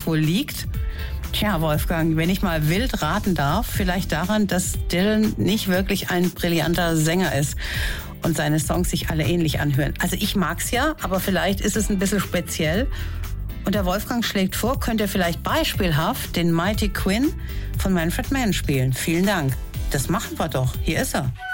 wohl liegt? Tja, Wolfgang, wenn ich mal wild raten darf, vielleicht daran, dass Dylan nicht wirklich ein brillanter Sänger ist und seine Songs sich alle ähnlich anhören. Also ich mag's ja, aber vielleicht ist es ein bisschen speziell. Und der Wolfgang schlägt vor, könnt ihr vielleicht beispielhaft den Mighty Quinn von Manfred Mann spielen. Vielen Dank. Das machen wir doch. Hier ist er.